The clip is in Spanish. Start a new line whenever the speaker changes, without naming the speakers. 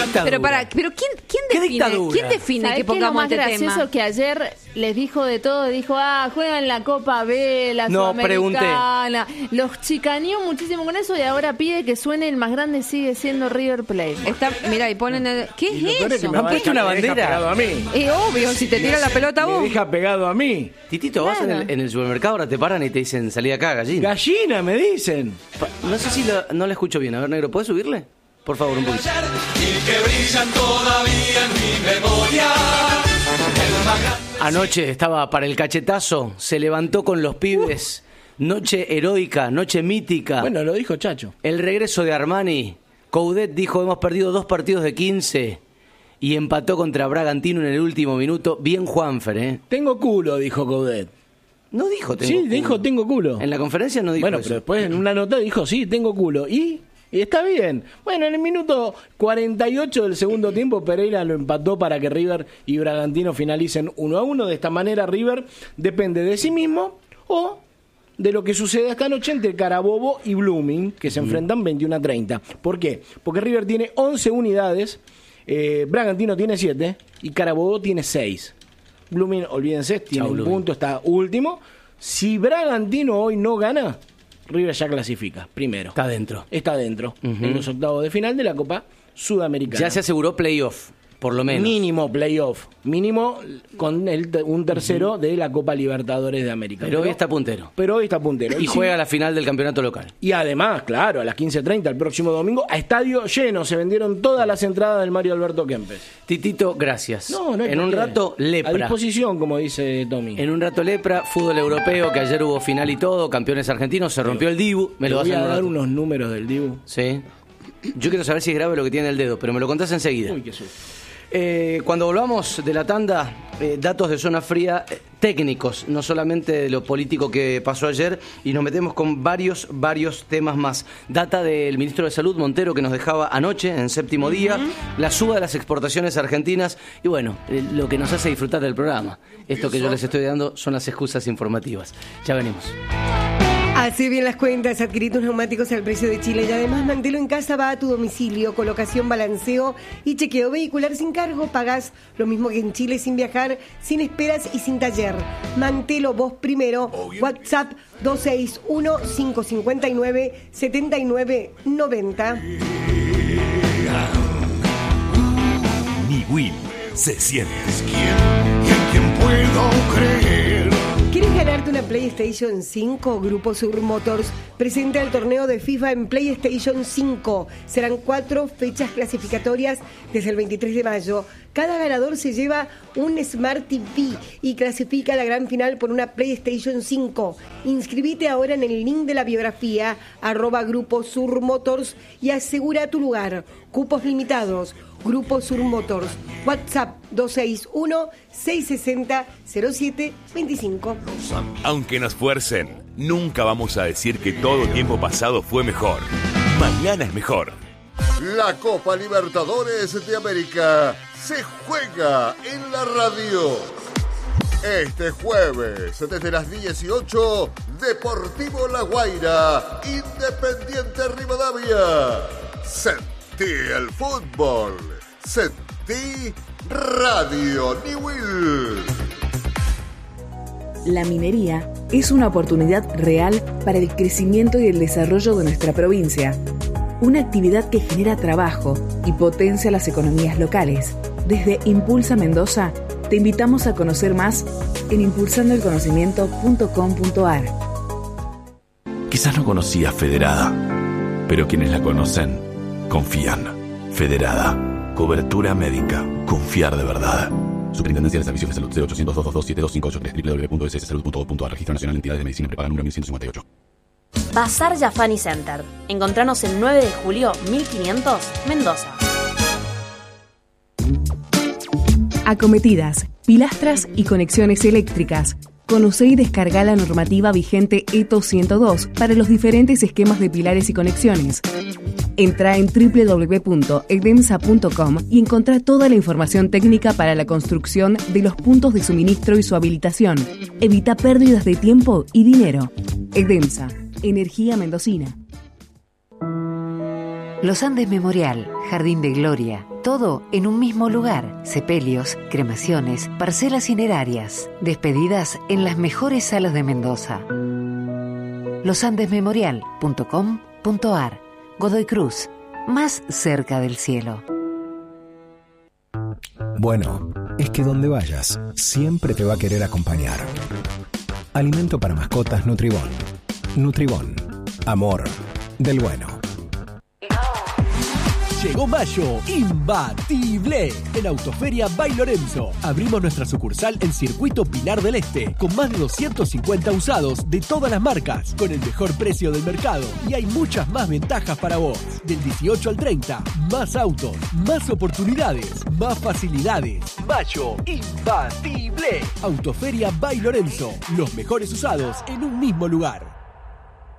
pero ¿quién define que pongamos este tema?
¿Sabés qué es lo más gracioso? Que ayer les dijo de todo, dijo, juegan la Copa B, la Sudamericana. Los chicaneó muchísimo con eso y ahora pide que suene el más grande sigue siendo River Plate.
Mirá, y ponen ¿qué es eso?
¿Han puesto una bandera?
Es obvio, si te tira la pelota vos.
Me deja pegado a mí.
Titito, vas en el supermercado, ahora te paran y te dicen, salí acá, gallina.
Gallina, me dicen.
No sé si no la escucho bien. A ver, negro, ¿puedes subirle? Por favor, un poquito.
Y que brillan todavía en mi memoria.
Anoche estaba para el cachetazo, se levantó con los pibes. Noche heroica, noche mítica.
Bueno, lo dijo Chacho.
El regreso de Armani. Coudet dijo, hemos perdido 2 partidos de 15 y empató contra Bragantino en el último minuto. Bien Juanfer, ¿eh?
Tengo culo, dijo Coudet.
No dijo tengo culo.
Sí, dijo tengo culo.
En la conferencia no dijo eso.
Pero después en una nota dijo, sí, tengo culo. Y está bien. Bueno, en el minuto 48 del segundo tiempo, Pereira lo empató para que River y Bragantino finalicen 1-1. De esta manera, River depende de sí mismo o de lo que sucede esta noche entre Carabobo y Blooming, que se enfrentan 21-30. ¿Por qué? Porque River tiene 11 unidades, Bragantino tiene 7 y Carabobo tiene 6. Blooming, olvídense, tiene un punto, está último. Si Bragantino hoy no gana, River ya clasifica, primero.
Está dentro.
En los octavos de final de la Copa Sudamericana.
Ya se aseguró playoff, por lo menos.
Mínimo playoff. Mínimo con un tercero de la Copa Libertadores de América.
Pero hoy está puntero.
Y
juega la final del campeonato local.
Y además, claro, a las 15:30 el próximo domingo, a estadio lleno, se vendieron todas las entradas del Mario Alberto Kempes.
Titito, gracias.
No hay
en un rato, lepra.
A disposición, como dice Tommy.
En un rato, lepra, fútbol europeo, que ayer hubo final y todo, campeones argentinos, se rompió el Dibu.
Me lo vas a dar unos números del Dibu.
Sí. Yo quiero saber si es grave lo que tiene el dedo, pero me lo contás enseguida.
Uy, qué susto.
Cuando volvamos de la tanda, datos de zona fría técnicos, no solamente de lo político que pasó ayer, y nos metemos con varios temas más. Data del ministro de Salud, Montero, que nos dejaba anoche, en séptimo día, la suba de las exportaciones argentinas, y bueno, lo que nos hace disfrutar del programa. Esto que yo les estoy dando son las excusas informativas. Ya venimos.
Así bien las cuentas, adquirí tus neumáticos al precio de Chile y además Mantelo en casa va a tu domicilio, colocación, balanceo y chequeo vehicular sin cargo, pagás lo mismo que en Chile sin viajar, sin esperas y sin taller. Mantelo vos primero, WhatsApp 261-559-7990.
Niwil se siente.
¿Y en quién puedo creer?
¿Quieres ganarte una PlayStation 5? Grupo Sur Motors presenta el torneo de FIFA en PlayStation 5. Serán 4 fechas clasificatorias desde el 23 de mayo. Cada ganador se lleva un Smart TV y clasifica a la gran final por una PlayStation 5. Inscribite ahora en el link de la biografía @Grupo Sur Motors y asegura tu lugar. Cupos limitados. Grupo Sur Motors. WhatsApp 261-660-0725.
Aunque nos fuercen, nunca vamos a decir que todo tiempo pasado fue mejor. Mañana es mejor.
La Copa Libertadores de América se juega en la radio. Este jueves, desde las 18, Deportivo La Guaira, Independiente Rivadavia. Sentí el fútbol. Sentí Radio Niwil.
La minería es una oportunidad real para el crecimiento y el desarrollo de nuestra provincia. Una actividad que genera trabajo y potencia las economías locales. Desde Impulsa Mendoza, te invitamos a conocer más en impulsandoelconocimiento.com.ar.
Quizás no conocías Federada, pero quienes la conocen, confían. Federada. Cobertura médica. Confiar de verdad. Superintendencia de Servicios de Salud C800-227-2583 www.sssalud.gov.ar. Registro Nacional de Entidades de Medicina Prepaga número 1158.
Bazar Jafani Center. Encontranos en 9 de julio 1500, Mendoza.
Acometidas, pilastras y conexiones eléctricas. Conocé y descarga la normativa vigente ETO 102 para los diferentes esquemas de pilares y conexiones. Entra en www.edemsa.com y encontrá toda la información técnica para la construcción de los puntos de suministro y su habilitación. Evita pérdidas de tiempo y dinero. Edemsa, energía mendocina.
Los Andes Memorial, Jardín de Gloria, todo en un mismo lugar. Sepelios, cremaciones, parcelas cinerarias, despedidas en las mejores salas de Mendoza. losandesmemorial.com.ar. Godoy Cruz, más cerca del cielo.
Bueno, es que donde vayas, siempre te va a querer acompañar. Alimento para mascotas Nutribón. Nutribón, amor del bueno.
Llegó mayo, imbatible, en Autoferia by Lorenzo. Abrimos nuestra sucursal en Circuito Pilar del Este, con más de 250 usados de todas las marcas, con el mejor precio del mercado. Y hay muchas más ventajas para vos. Del 18 al 30, más autos, más oportunidades, más facilidades. Mayo, imbatible. Autoferia by Lorenzo, los mejores usados en un mismo lugar.